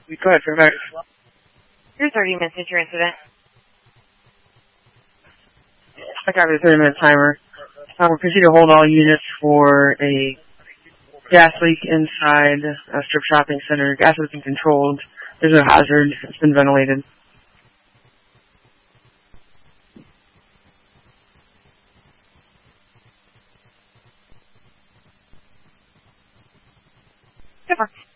Go ahead, Fairfax. Your 30 minutes is your incident. I got a 30-minute timer. We'll continue to hold all units for a gas leak inside a strip shopping center. Gas has been controlled. There's no hazard. It's been ventilated. Super.